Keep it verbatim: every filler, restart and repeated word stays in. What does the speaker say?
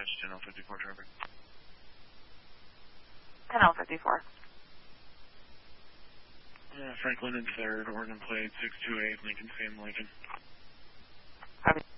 dispatch, ten L fifty-four traffic. ten L fifty-four. Uh, Franklin and third, Oregon plate, six two eight, Lincoln, Sam Lincoln. Copy.